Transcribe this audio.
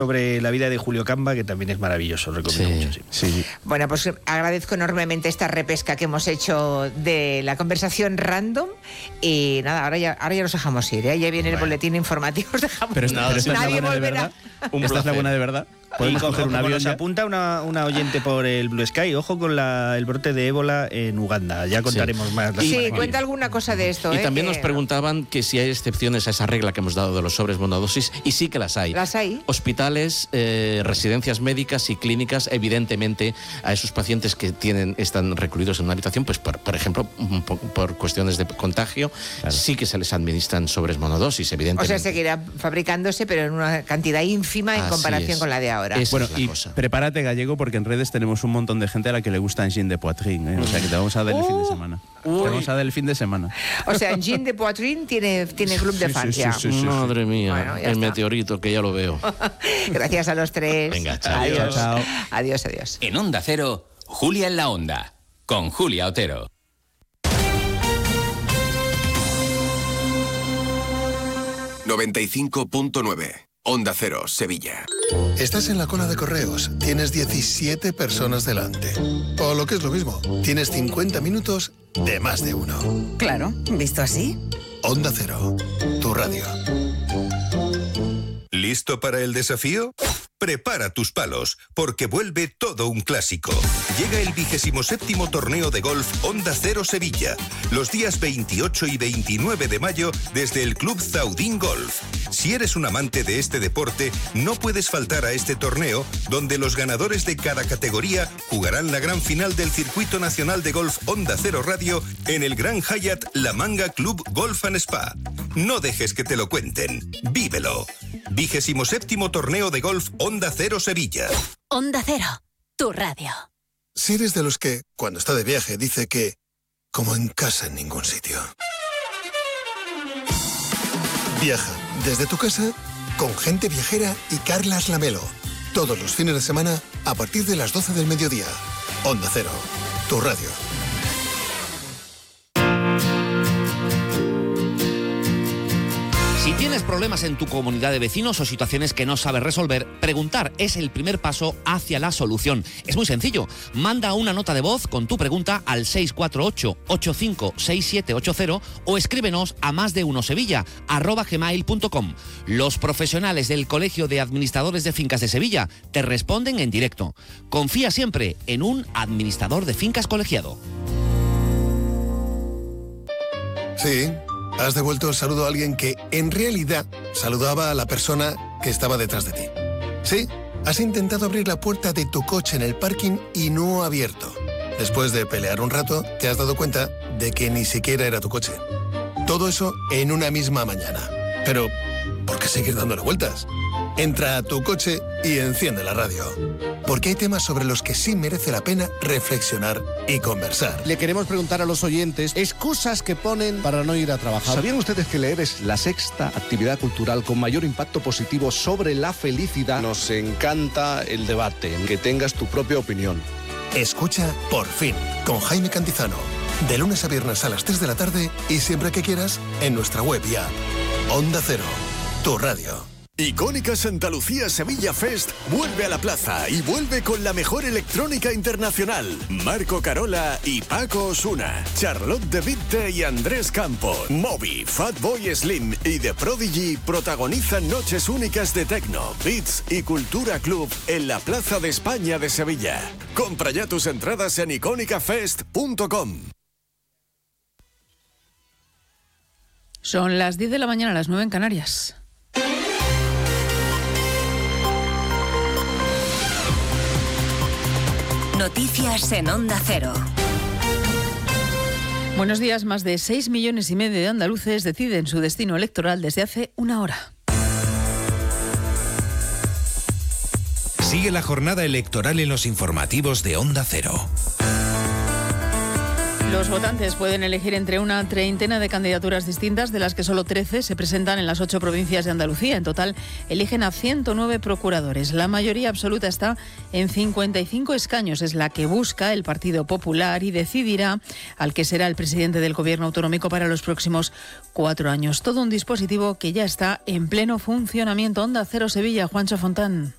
sobre la vida de Julio Camba, que también es maravilloso, recomiendo mucho. Sí. Bueno, pues agradezco enormemente esta repesca que hemos hecho de la conversación random y nada, ahora ya nos dejamos ir, ¿eh? Ya viene el boletín informativo, os dejamos. Pero esta es la Nadie buena volverá. de verdad. ¿Esta es la buena de verdad? ¿Podemos coger un avión? Nos apunta una oyente por el Blue Sky, ojo con el brote de ébola en Uganda, ya contaremos más. Sí, cuenta alguna cosa de esto. Y también nos preguntaban que si hay excepciones a esa regla que hemos dado de los sobres monodosis, y sí que las hay. ¿Las hay? Hospitales, residencias médicas y clínicas, evidentemente, a esos pacientes que están recluidos en una habitación, pues por ejemplo, por cuestiones de contagio, sí que se les administran sobres monodosis, evidentemente. O sea, seguirá fabricándose, pero en una cantidad ínfima en comparación con la de ahora. Bueno, y prepárate, Gallego, porque en redes tenemos un montón de gente a la que le gusta Engine de Poitrine, ¿eh? O sea, que te vamos a dar el fin de semana. Te vamos a dar el fin de semana. O sea, Engine de Poitrine tiene club de fans ya. Sí. Madre mía, Bueno, el meteorito, que ya lo veo. Gracias a los tres. Venga, chao. Adiós. Chao. Adiós. En Onda Cero, Julia en la Onda, con Julia Otero. ...95.9... Onda Cero, Sevilla. Estás en la cola de correos, tienes 17 personas delante. O lo que es lo mismo, tienes 50 minutos de más de uno. Claro, visto así. Onda Cero, tu radio. ¿Listo para el desafío? Prepara tus palos, porque vuelve todo un clásico. Llega el 27º torneo de golf Onda Cero Sevilla, los días 28 y 29 de mayo desde el Club Zaudín Golf. Si eres un amante de este deporte, no puedes faltar a este torneo, donde los ganadores de cada categoría jugarán la gran final del Circuito Nacional de Golf Onda Cero Radio en el Gran Hyatt La Manga Club Golf and Spa. No dejes que te lo cuenten, vívelo. 27º torneo de golf Onda Cero Sevilla. Onda Cero, tu radio. Si eres de los que, cuando está de viaje, dice que como en casa en ningún sitio. Viaja desde tu casa con Gente Viajera y Carlas Lamelo. Todos los fines de semana a partir de las 12 del mediodía. Onda Cero, tu radio. Si tienes problemas en tu comunidad de vecinos o situaciones que no sabes resolver, preguntar es el primer paso hacia la solución. Es muy sencillo. Manda una nota de voz con tu pregunta al 648-856780 o escríbenos a másdeunosevilla@gmail.com. Los profesionales del Colegio de Administradores de Fincas de Sevilla te responden en directo. Confía siempre en un administrador de fincas colegiado. Sí. Has devuelto el saludo a alguien que, en realidad, saludaba a la persona que estaba detrás de ti. Sí, has intentado abrir la puerta de tu coche en el parking y no ha abierto. Después de pelear un rato, te has dado cuenta de que ni siquiera era tu coche. Todo eso en una misma mañana. Pero, ¿por qué seguir dándole vueltas? Entra a tu coche y enciende la radio. Porque hay temas sobre los que sí merece la pena reflexionar y conversar. Le queremos preguntar a los oyentes excusas que ponen para no ir a trabajar. ¿Sabían ustedes que leer es la sexta actividad cultural con mayor impacto positivo sobre la felicidad? Nos encanta el debate, que tengas tu propia opinión. Escucha Por Fin, con Jaime Cantizano. De lunes a viernes a las 3 de la tarde y siempre que quieras en nuestra web y app. Onda Cero, tu radio. Icónica Santa Lucía Sevilla Fest vuelve a la plaza y vuelve con la mejor electrónica internacional. Marco Carola y Paco Osuna, Charlotte de Witte y Andrés Campos, Moby, Fatboy Slim y The Prodigy protagonizan noches únicas de techno, beats y cultura club en la Plaza de España de Sevilla. Compra ya tus entradas en iconicafest.com. Son las 10 de la mañana, las 9 en Canarias. Noticias en Onda Cero. Buenos días. Más de 6,5 millones de andaluces deciden su destino electoral desde hace una hora. Sigue la jornada electoral en los informativos de Onda Cero. Los votantes pueden elegir entre una treintena de candidaturas distintas, de las que solo 13 se presentan en las 8 provincias de Andalucía. En total, eligen a 109 procuradores. La mayoría absoluta está en 55 escaños. Es la que busca el Partido Popular y decidirá al que será el presidente del Gobierno autonómico para los próximos 4 años. Todo un dispositivo que ya está en pleno funcionamiento. Onda Cero Sevilla, Juancho Fontán.